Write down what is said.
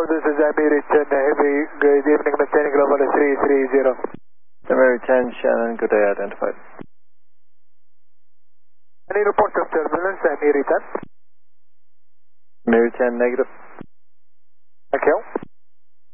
this is Amiri 10 Heavy. Good evening, maintaining global 330. Amiri 10 Shannon, good day identified. Any reports of turbulence, Amiri 10? Amiri 10 negative.